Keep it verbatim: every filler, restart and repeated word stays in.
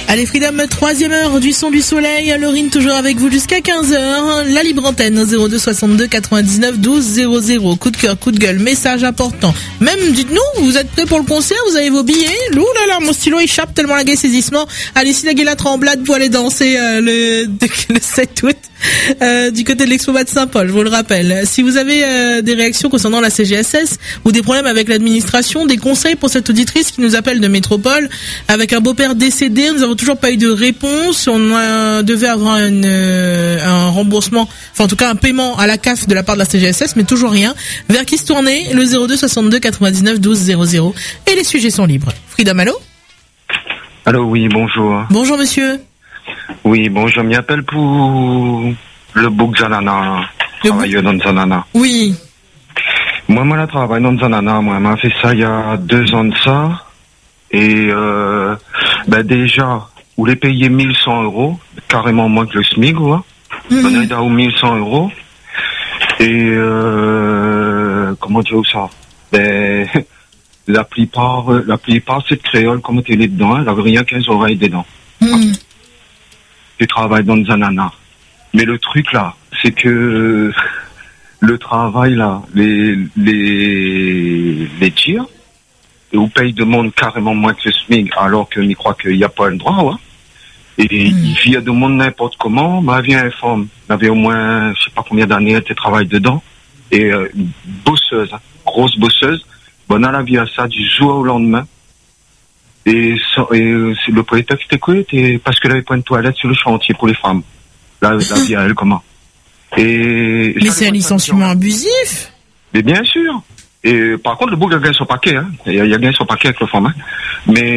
Allez Freedom, troisième heure du son du soleil, Laurine toujours avec vous jusqu'à quinze heures, la libre antenne au zéro deux soixante-deux quatre-vingt-dix-neuf douze zéro zéro, coup de cœur, coup de gueule, message important. Même dites-nous, vous êtes prêts pour le concert, vous avez vos billets, ouh là là, mon stylo échappe tellement la gaie saisissement. Allez, si la gueule tremblade pour aller danser euh, le, le sept août euh, du côté de l'Expo de Saint-Paul, je vous le rappelle. Si vous avez euh, des réactions concernant la C G S S ou des problèmes avec l'administration, des conseils pour cette auditrice qui nous appelle de Métropole avec un beau-père décédé, nous avons toujours pas eu de réponse. On a, devait avoir une, euh, un remboursement, enfin en tout cas un paiement à la C A F de la part de la C G S S, mais toujours rien. Vers qui se tourner? Le zéro deux soixante-deux quatre-vingt-dix-neuf douze zéro zéro. Et les sujets sont libres. Freedom, allô? Allô, oui, bonjour. Bonjour monsieur. Oui, bon, je m'y appelle pour le book Zanana, travailleur dans Zanana. Oui. Moi, moi, je travaille dans Zanana, moi, m'a fait ça il y a deux ans de ça. Et, euh, ben, déjà, vous les payez mille cent euros, carrément moins que le SMIC, quoi. Mm-hmm. On est à mille cent euros. Et, euh, comment dire ça? Ben, la plupart, la plupart, c'est de créole, comme tu es dedans, elle avait rien qu'elles oreilles dedans. Mm. Tu travailles dans Zanana. Mais le truc, là, c'est que, le travail, là, les, les, les tirs, vous payez de monde carrément moins que le SMIC, alors que je crois qu'il n'y a pas le droit, ouais. Et mm. il vit de monde n'importe comment, ma vie informe. Elle avait au moins, je sais pas combien d'années, elle travaille dedans. Et, euh, bosseuse, hein, grosse bosseuse. Bon, on a la vie à ça du jour au lendemain. Et, ça, et euh, c'est le prétexte écoute, et parce qu'elle avait pas une toilette sur le chantier pour les femmes. La, la vie à elle, comment? Et, mais c'est un licenciement abusif. Mais bien sûr. Et par contre, le bouc a gagné son paquet, hein. Il a gagné son paquet avec le femme, hein. Mais